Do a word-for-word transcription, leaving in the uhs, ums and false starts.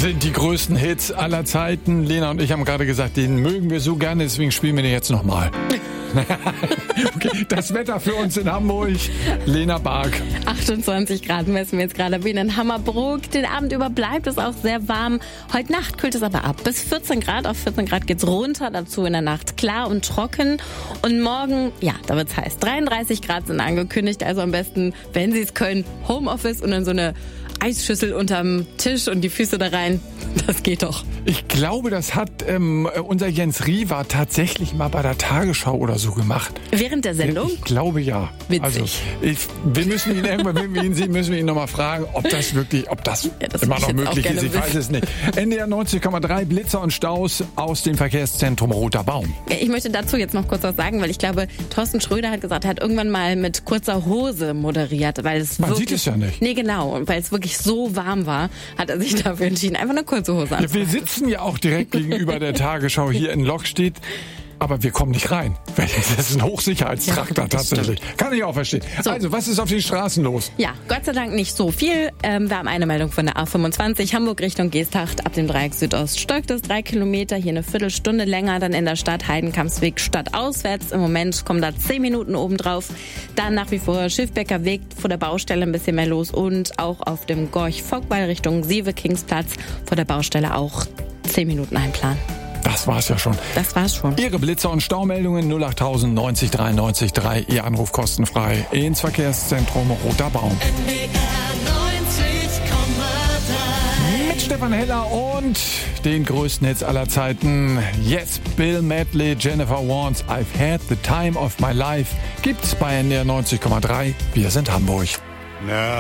sind die größten Hits aller Zeiten. Lena und ich haben gerade gesagt, den mögen wir so gerne, deswegen spielen wir den jetzt nochmal. Okay, das Wetter für uns in Hamburg. Lena Bark. achtundzwanzig Grad messen wir jetzt gerade wie in Hammerbrook. Den Abend über bleibt es auch sehr warm. Heute Nacht kühlt es aber ab. Bis vierzehn Grad. Auf vierzehn Grad geht's runter. Dazu in der Nacht klar und trocken. Und morgen, ja, da wird's heiß. dreiunddreißig Grad sind angekündigt. Also am besten, wenn Sie es können, Homeoffice und dann so eine Eisschüssel unterm Tisch und die Füße da rein. Das geht doch. Ich glaube, das hat ähm, unser Jens Riva tatsächlich mal bei der Tagesschau oder so gemacht. Während der Sendung? Ich glaube ja. Witzig. Also, ich, wir müssen ihn irgendwann, wenn wir ihn sehen, müssen wir ihn nochmal fragen, ob das wirklich, ob das, ja, das immer noch möglich ist. Ich wissen. weiß es nicht. N D R neunzig Komma drei, Blitzer und Staus aus dem Verkehrszentrum Roter Baum. Ich möchte dazu jetzt noch kurz was sagen, weil ich glaube, Thorsten Schröder hat gesagt, er hat irgendwann mal mit kurzer Hose moderiert, weil es Man wirklich, sieht es ja nicht. Nee, genau. Und weil es wirklich so warm war, hat er sich dafür entschieden, einfach eine kurze Hose anzuziehen. Ja, wir sitzen ja auch direkt gegenüber der Tagesschau hier in Lokstedt. Aber wir kommen nicht rein. Das ist ein Hochsicherheitstraktor Ja, tatsächlich. Kann ich auch verstehen. So. Also, was ist auf den Straßen los? Ja, Gott sei Dank nicht so viel. Ähm, wir haben eine Meldung von der A fünfundzwanzig, Hamburg Richtung Geesthacht. Ab dem Dreieck Südost stockt es drei Kilometer, hier eine Viertelstunde länger. Dann in der Stadt Heidenkampsweg stadtauswärts. Im Moment kommen da zehn Minuten obendrauf. Dann nach wie vor Schiffbecker Weg, vor der Baustelle ein bisschen mehr los. Und auch auf dem Gorch-Fockball Richtung Siewe-Kingsplatz vor der Baustelle auch zehn Minuten einplanen. Das war's ja schon. Das war's schon. Ihre Blitzer- und Staumeldungen null acht neunzig dreiundneunzig drei. Ihr Anruf kostenfrei ins Verkehrszentrum Roter Baum. N D R neunzig Komma drei. Mit Stefan Heller und den größten Hits aller Zeiten. Yes, Bill Medley, Jennifer Warnes, I've had the time of my life. Gibt's bei N D R neunzig Komma drei. Wir sind Hamburg. Na.